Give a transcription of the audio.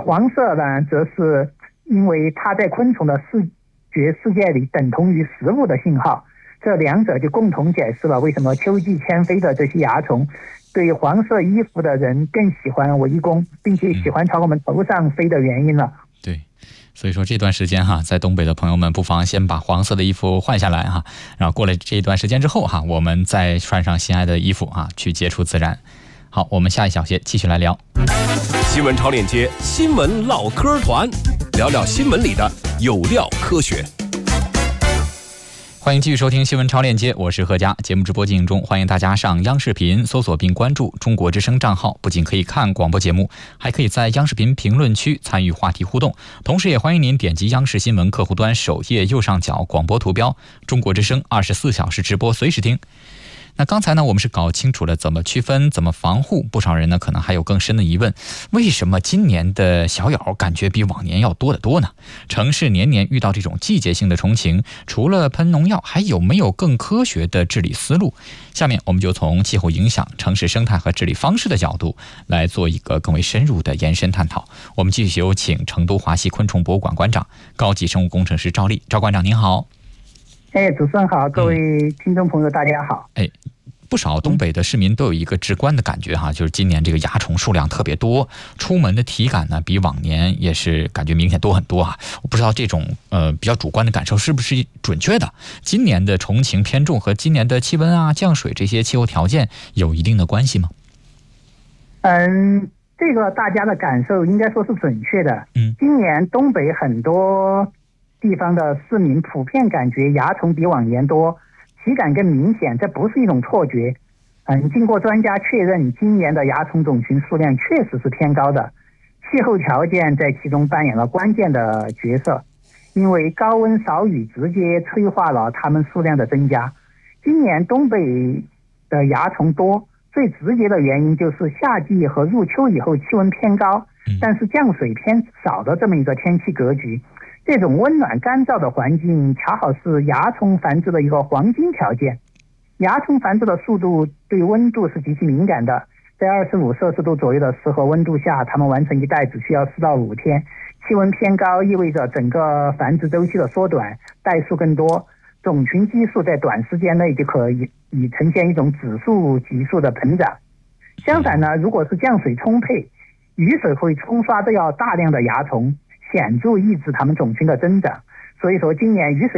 黄色呢，则是因为它在昆虫的视觉世界里等同于食物的信号，这两者就共同解释了为什么秋季迁飞的这些蚜虫对黄色衣服的人更喜欢围攻，并且喜欢朝我们头上飞的原因了。 对，所以说这段时间哈，在东北的朋友们不妨先把黄色的衣服换下来哈，然后过了这段时间之后哈，我们再穿上心爱的衣服啊，去接触自然。好，我们下一小节继续来聊新闻超链接，新闻唠嗑团，聊聊新闻里的有料科学。 欢迎继续收听新闻超链接，我是何佳。节目直播进行中，欢迎大家上央视频搜索并关注中国之声账号，不仅可以看广播节目，还可以在央视频评论区参与话题互动。同时也欢迎您点击央视新闻客户端首页右上角广播图标，中国之声24小时直播，随时听。那刚才呢，我们是搞清楚了怎么区分、怎么防护，不少人呢可能还有更深的疑问：为什么今年的小咬感觉比往年要多得多呢？城市年年遇到这种季节性的虫情，除了喷农药，还有没有更科学的治理思路？下面我们就从气候影响、城市生态和治理方式的角度来做一个更为深入的延伸探讨。我们继续有请成都华西昆虫博物馆馆长、高级生物工程师赵丽。赵馆长您好。 主持人好，各位听众朋友大家好。 不少东北的市民都有一个直观的感觉哈，就是今年这个蚜虫数量特别多，出门的体感呢比往年也是感觉明显多很多啊。我不知道这种比较主观的感受是不是准确的？今年的虫情偏重和今年的气温啊、降水这些气候条件有一定的关系吗？ 这个大家的感受应该说是准确的。今年东北很多地方的市民普遍感觉蚜虫比往年多，体感更明显，这不是一种错觉。经过专家确认，今年的蚜虫种群数量确实是偏高的，气候条件在其中扮演了关键的角色，因为高温少雨直接催化了它们数量的增加。今年东北的蚜虫多，最直接的原因就是夏季和入秋以后气温偏高，但是降水偏少的这么一个天气格局。这种温暖干燥的环境恰好是蚜虫繁殖的一个黄金条件。蚜虫繁殖的速度对温度是极其敏感的，在25摄氏度左右的适合温度下，它们完成一代只需要4到5天。气温偏高意味着整个繁殖周期的缩短，代数更多，种群基数在短时间内就可以呈现一种指数级数的膨胀。相反呢，如果是降水充沛，雨水会冲刷掉大量的蚜虫，显著抑制它们种群的增长。所以说今年雨水